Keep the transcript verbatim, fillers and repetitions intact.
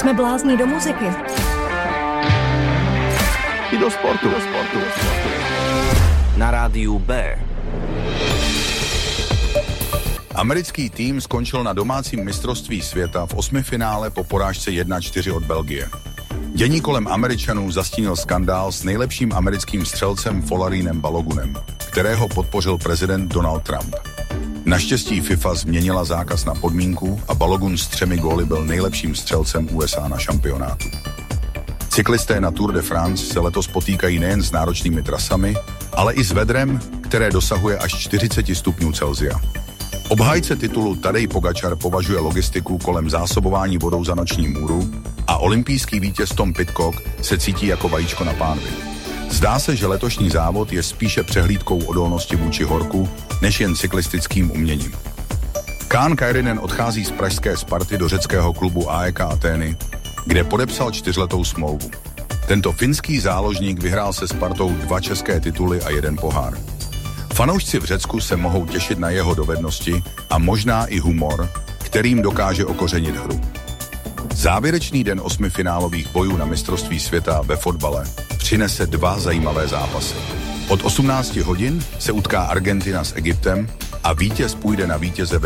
Jsme blázni do muziky. I do sportu. Do sportu. Na rádiu B. Americký tým skončil na domácím mistrovství světa v osmifinále po porážce jedna čtyři od Belgie. Dění kolem Američanů zastínil skandál s nejlepším americkým střelcem Folarínem Balogunem, kterého podpořil prezident Donald Trump. Naštěstí FIFA změnila zákaz na podmínku a Balogun s třemi góly byl nejlepším střelcem U S A na šampionátu. Cyklisté na Tour de France se letos potýkají nejen s náročnými trasami, ale i s vedrem, které dosahuje až čtyřicet stupňů Celsia. Obhájce titulu Tadej Pogačar považuje logistiku kolem zásobování vodou za noční můru a olympijský vítěz Tom Pidcock se cítí jako vajíčko na pánvi. Zdá se, že letošní závod je spíše přehlídkou odolnosti vůči horku, než jen cyklistickým uměním. Kaan Kairinen odchází z pražské Sparty do řeckého klubu A E K Atény, kde podepsal čtyřletou smlouvu. Tento finský záložník vyhrál se Spartou dva české tituly a jeden pohár. Fanoušci v Řecku se mohou těšit na jeho dovednosti a možná i humor, kterým dokáže okořenit hru. Závěrečný den osmifinálových bojů na mistrovství světa ve fotbale přinese dva zajímavé zápasy. Od osmnácti hodin se utká Argentina s Egyptem a vítěz půjde na vítěze